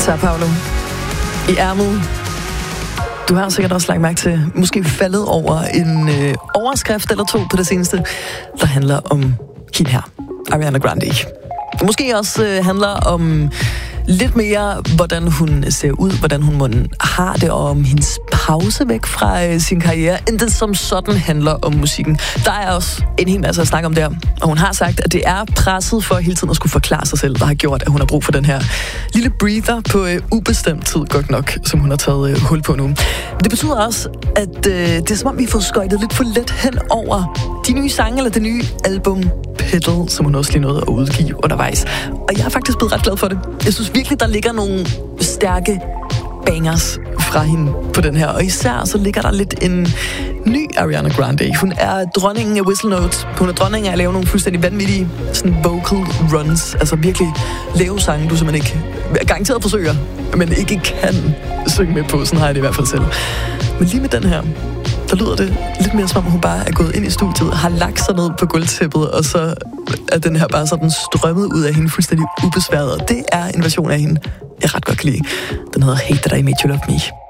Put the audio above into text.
Sao Paulo i ærmet. Du har sikkert også lagt mærke til, måske faldet over en overskrift eller to på det seneste, der handler om hende her, Ariana Grande. Måske også handler om lidt mere, hvordan hun ser ud, hvordan hun har det, og om hendes pause væk fra sin karriere, end det som sådan handler om musikken. Der er også en hel masse at snakke om der, og hun har sagt, at det er presset for hele tiden at skulle forklare sig selv, der har gjort, at hun har brug for den her lille breather på ubestemt tid, godt nok, som hun har taget hul på nu. Men det betyder også, at det er som om, vi får skøjtet lidt for let hen over de nye sange, eller det nye album Petal, som hun også lige nåede at udgive undervejs. Og jeg er faktisk blevet ret glad for det. Jeg synes virkelig, der ligger nogle stærke bangers fra hende på den her. Og især så ligger der lidt en ny Ariana Grande. Hun er dronningen af whistle notes. Hun er dronningen af at lave nogle fuldstændig vanvittige sådan vocal runs. Altså virkelig lave sange, du simpelthen ikke garanteret forsøger, men ikke kan synge med på. Sådan har jeg det i hvert fald selv. Men lige med den her, der lyder det lidt mere som om, hun bare er gået ind i studiet, har lagt sig ned på gulvtæppet, og så er den her bare sådan strømmet ud af hende fuldstændig ubesværet. Og det er en version af hende, jeg ret godt kan lide. Den hedder Hate That I Made You Love Me.